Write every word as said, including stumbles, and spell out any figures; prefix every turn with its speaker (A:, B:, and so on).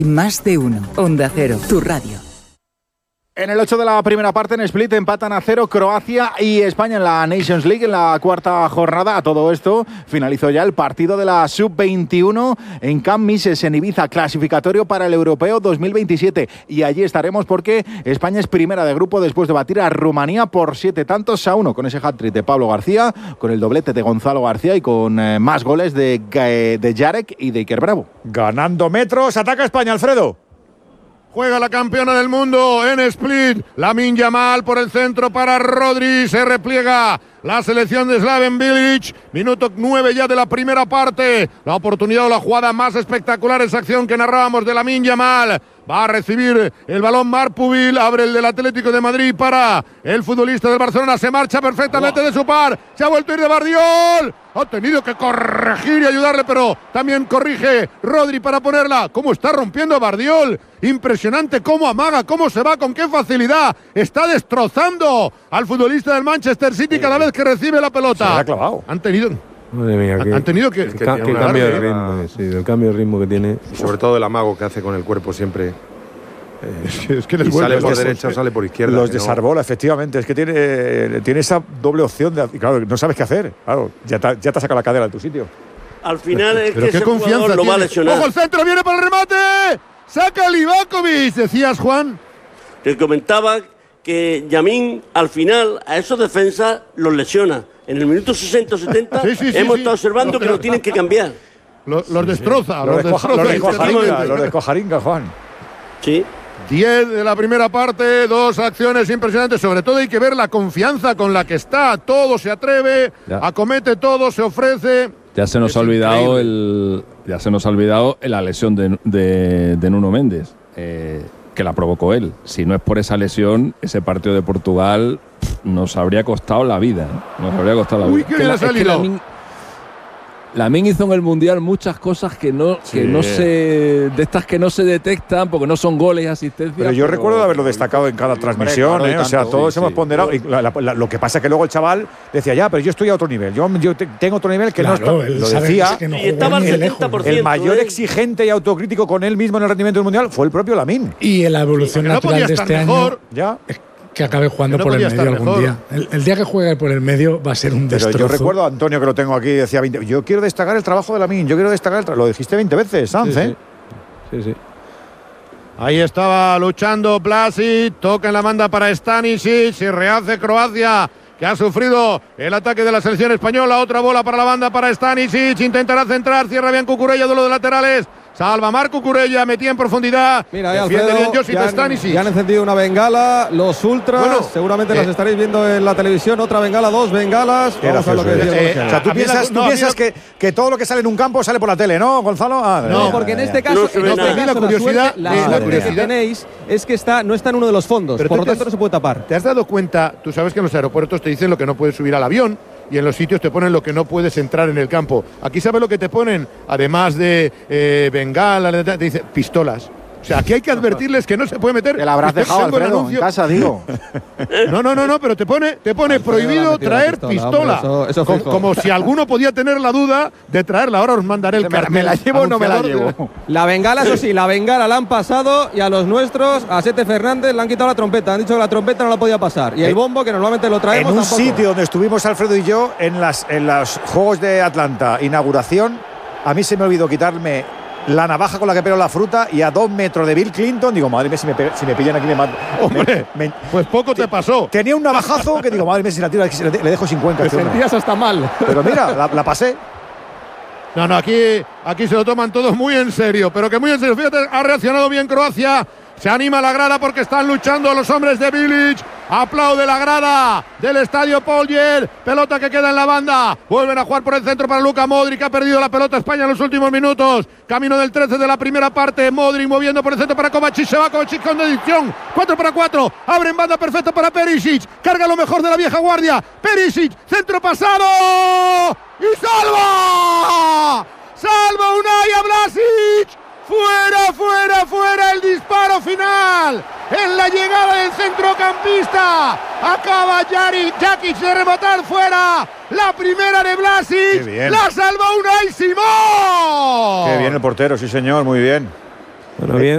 A: Más de uno. Onda Cero, tu radio.
B: En el ocho de la primera parte, en Split, empatan a cero Croacia y España en la Nations League en la cuarta jornada. A todo esto finalizó ya el partido de la sub veintiuno en Camp Mises, en Ibiza, clasificatorio para el Europeo dos mil veintisiete. Y allí estaremos porque España es primera de grupo después de batir a Rumanía por siete tantos a uno, con ese hat-trick de Pablo García, con el doblete de Gonzalo García y con eh, más goles de, eh, de Jarek y de Iker Bravo.
C: Ganando metros, ataca España, Alfredo.
D: Juega la campeona del mundo en Split. Lamine Yamal por el centro para Rodri. Se repliega la selección de Slaven Bilic. Minuto nueve ya de la primera parte. La oportunidad o la jugada más espectacular, esa acción que narrábamos de Lamine Yamal. Va a recibir el balón Marpubil, abre el del Atlético de Madrid para el futbolista del Barcelona. Se marcha perfectamente wow. de su par. Se ha vuelto a ir de Bardiol. Ha tenido que corregir y ayudarle, pero también corrige Rodri para ponerla. ¿Cómo está rompiendo a Bardiol? Impresionante cómo amaga, cómo se va, con qué facilidad. Está destrozando al futbolista del Manchester City cada vez que recibe la pelota.
C: Se la ha clavado.
D: Han tenido...
E: Madre mía, que,
D: han tenido que,
E: que,
D: que,
E: que,
D: que
E: que cambio de ritmo, sí, del cambio de ritmo que tiene.
F: Y sobre todo el amago que hace con el cuerpo siempre. Eh,
D: es que, es que les
F: y sale por
D: los,
F: derecha o sale por izquierda.
C: Los desarbola, no. efectivamente. Es que tiene, tiene esa doble opción. De, claro, no sabes qué hacer. Claro, ya te, ya te saca la cadera de tu sitio.
G: Al final es
D: Pero
G: que
D: qué
G: ese
D: confianza
G: jugador lo
D: tiene.
G: va a lesionar.
D: ¡Ojo, el centro! ¡Viene para el remate! ¡Saca Livakovic! Decías, Juan.
G: Te comentaba que Yamín al final a esos defensas los lesiona. En el minuto sesenta setenta
D: sí, sí, sí,
G: hemos
D: sí.
G: estado observando que lo tienen que cambiar.
D: Los, los destroza,
C: Los,
D: los destroza.
C: los de Cojaringa, los de Cojaringa, Juan.
G: Sí.
D: diez de la primera parte, dos acciones impresionantes. Sobre todo hay que ver la confianza con la que está. Todo se atreve,
H: ya.
D: acomete todo, se ofrece.
H: Ya se nos
D: es
H: ha olvidado
D: increíble.
H: el, ya se nos ha olvidado la lesión de, de, de Nuno Méndez, eh, que la provocó él. Si no es por esa lesión, ese partido de Portugal nos habría costado la vida. ¿eh? Nos habría costado la
D: Uy,
H: vida.
D: qué bien
H: la,
D: ha salido.
H: Lamine, Lamine hizo en el Mundial muchas cosas que no,
C: Sí.
H: que no se, de estas que no se detectan porque no son goles y asistencias.
C: Pero yo
H: pero,
C: recuerdo de haberlo destacado en cada transmisión,
B: claro,
C: ¿eh? O sea,
B: tanto,
C: todos
B: sí,
C: hemos
B: sí.
C: ponderado. Y la, la, la, lo que pasa es que luego el chaval decía, ya, pero yo estoy a otro nivel. Yo, yo te, tengo otro nivel que
I: Claro,
C: no
I: él
C: está. Lo
I: sabe
C: decía.
I: que no
G: Y estaba al
I: juega ni de
G: setenta por
I: lejos.
G: ciento.
C: El mayor
G: ¿eh?
C: exigente y autocrítico con él mismo en el rendimiento del Mundial fue el propio Lamine.
I: Y en la evolución
D: Porque no
I: natural
D: podía
I: de
D: estar
I: este
D: mejor.
I: año,
C: Ya.
I: que acabe jugando
D: Que no
I: por el
D: podía
I: medio
D: estar
I: algún
D: mejor.
I: día. El, el día que juegue por el medio va a ser un
C: Pero
I: destrozo.
C: yo recuerdo a Antonio, que lo tengo aquí, decía veinte, yo quiero destacar el trabajo de Lamine, yo quiero destacar el trabajo. Lo dijiste veinte veces, Sanz,
E: Sí,
C: ¿eh?
E: sí. Sí, sí.
D: Ahí estaba luchando Blasic, toca en la banda para Stanisic, se rehace Croacia, que ha sufrido el ataque de la selección española. Otra bola para la banda para Stanisic, intentará centrar, cierra bien Cucurella, duelo de laterales. Salva Marco Cucurella, metía en profundidad.
J: Mira, ahí,
D: defiende
J: Alfredo,
D: bien Josip
J: ya, han,
D: Stanisic.
J: ya han encendido una bengala, los ultras,
D: Bueno,
J: seguramente
D: eh,
J: las estaréis viendo en la televisión, otra bengala, dos bengalas.
C: Qué
J: Vamos a lo que
C: gracioso,
J: decía
C: ¿eh?
J: Jorge.
C: O sea, tú
D: a mí la-
C: piensas, tú
D: no, a mí
C: piensas
D: la-
C: que, que todo lo que sale en un campo sale por la tele, ¿no, Gonzalo? Ah,
J: No,
C: ya,
J: porque
C: ya,
J: en este
C: ya.
J: caso,
G: No se
J: en
G: ve
J: este
G: nada.
J: caso,
D: La
J: la
D: curiosidad,
J: suerte, la
D: eh, la
J: suerte que
D: curiosidad.
J: tenéis es que está, no está en uno de los fondos,
D: Pero
J: por
D: tú
J: lo
D: te
J: tanto
D: has-
J: no se puede tapar.
D: ¿Te has dado cuenta? Tú sabes que en los aeropuertos te dicen lo que no puedes subir al avión y en los sitios te ponen lo que no puedes entrar en el campo. Aquí sabes lo que te ponen, además de eh, bengala, te dicen pistolas. O sea, aquí hay que advertirles que no se puede meter.
B: Te la habrás
D: Tengo
B: dejado,
D: el
B: Alfredo, en
D: anuncio.
B: casa, digo.
D: No, no, no, no, pero te pone, te pone
J: Alfredo le ha
D: prohibido
J: metido la
D: traer
J: pistola,
D: pistola.
J: hombre, eso- eso
D: como,
J: fijo.
D: como si alguno podía tener la duda de traerla. Ahora os mandaré el
B: ¿Me, la-
D: cartel.
B: ¿Me la llevo o no me la
D: anunciador de-
B: llevo?
J: La bengala, eso sí, la bengala la han pasado y a los nuestros, a Sete Fernández, le han quitado la trompeta. Han dicho que la trompeta no la podía pasar. Y el bombo, que normalmente lo traemos,
C: En un
J: tampoco.
C: sitio donde estuvimos Alfredo y yo, en, las, en los Juegos de Atlanta, inauguración, a mí se me olvidó quitarme la navaja con la que pelo la fruta y a dos metros de Bill Clinton, digo, madre mía, si me, pe- si me pillan aquí me mato.
D: Hombre,
C: Me- me-
D: pues poco te pasó.
C: tenía un navajazo que digo, madre mía, si la tiro, aquí se le, le dejo sin cuenca.
J: Te
C: este hombre.
J: sentías hasta mal.
C: Pero mira, la, la pasé.
D: No, no, aquí, aquí se lo toman todos muy en serio, pero que muy en serio. Fíjate, ha reaccionado bien Croacia. Se anima la grada porque están luchando los hombres de Bilic. Aplaude la grada del estadio Poljer. Pelota que queda en la banda. Vuelven a jugar por el centro para Luka Modric. Ha perdido la pelota España en los últimos minutos. Camino del trece de la primera parte. Modric moviendo por el centro para Kovacic. Se va Kovacic con decisión. cuatro para cuatro. Abre en banda perfecta para Perisic. Carga lo mejor de la vieja guardia. Perisic. Centro pasado. ¡Y salva! ¡Salva Unai a Blasic! ¡Fuera, fuera, fuera! El disparo final en la llegada del centrocampista. Acaba Yari, Jakic de rematar fuera. La primera de Blasic.
C: Qué bien.
D: La salva Unai Simón.
C: Qué bien el portero, sí señor, muy bien.
E: Bueno, bien,